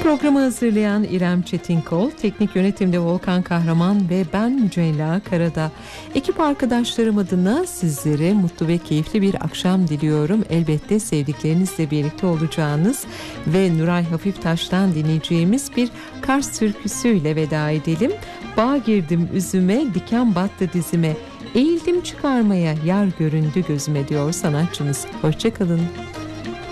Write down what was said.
Programı hazırlayan İrem Çetinkol, teknik yönetimde Volkan Kahraman ve ben Mücella Karada. Ekip arkadaşlarım adına sizlere mutlu ve keyifli bir akşam diliyorum. Elbette sevdiklerinizle birlikte olacağınız ve Nuray Hafiftaş'tan dinleyeceğimiz bir Kars türküsüyle veda edelim. Bağ girdim üzüme, diken battı dizime, eğildim çıkarmaya, yar göründü gözüme diyor sanatçımız. Hoşça kalın.